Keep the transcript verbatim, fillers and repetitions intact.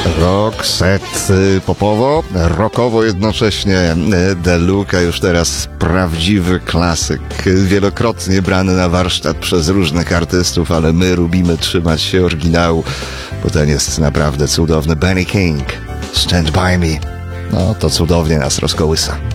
Rock, set popowo, rockowo jednocześnie. DeLuca już teraz prawdziwy klasyk, wielokrotnie brany na warsztat przez różnych artystów, ale my lubimy trzymać się oryginału, bo ten jest naprawdę cudowny. Benny King, Stand By Me. No to cudownie nas rozkołysa.